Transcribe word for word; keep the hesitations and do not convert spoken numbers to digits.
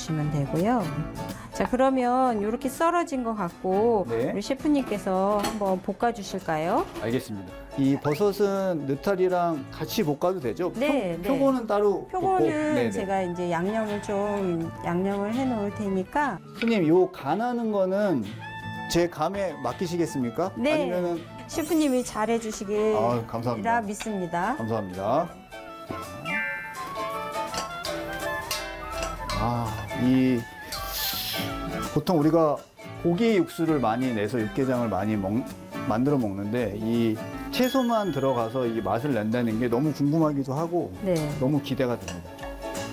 주시면 되고요. 자, 그러면 이렇게 썰어진 것 같고 네. 우리 셰프님께서 한번 볶아 주실까요? 알겠습니다. 이 버섯은 느타리랑 같이 볶아도 되죠? 네, 표, 네. 표고는 따로 볶고. 표고는 네네. 제가 이제 양념을 좀 양념을 해 놓을 테니까. 셰프님, 요 간하는 거는 제 감에 맡기시겠습니까? 네. 아니면은 셰프님이 잘해 주시길 아, 감사합니다. 믿습니다. 감사합니다. 아, 이 보통 우리가 고기 육수를 많이 내서 육개장을 많이 먹, 만들어 먹는데 이 채소만 들어가서 이 맛을 낸다는 게 너무 궁금하기도 하고 네. 너무 기대가 됩니다.